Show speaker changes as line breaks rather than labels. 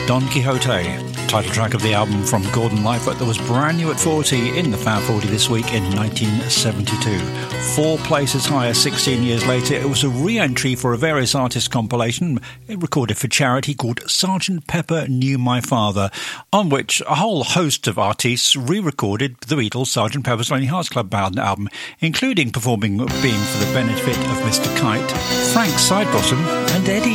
Don Quixote, title track of the album from Gordon Lightfoot that was brand new at 40 in the Fab 40 this week in 1972. 4 places higher 16 years later, it was a re-entry for a various artists compilation recorded for charity called Sgt. Pepper Knew My Father, on which a whole host of artists re-recorded the Beatles' Sgt. Pepper's Lonely Hearts Club Band album, including performing Being for the benefit of Mr. Kite, Frank Sidebottom and Eddie.